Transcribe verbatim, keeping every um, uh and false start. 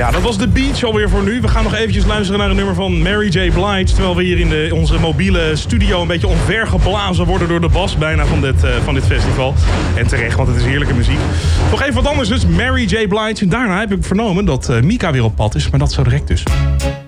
Ja, dat was de Beach alweer voor nu. We gaan nog eventjes luisteren naar een nummer van Mary J. Blige. Terwijl we hier in de, onze mobiele studio een beetje omvergeblazen worden door de bas bijna van dit, uh, van dit festival. En terecht, want het is heerlijke muziek. Nog even wat anders dus, Mary J. Blige. En daarna heb ik vernomen dat uh, Mika weer op pad is, maar dat zo direct dus.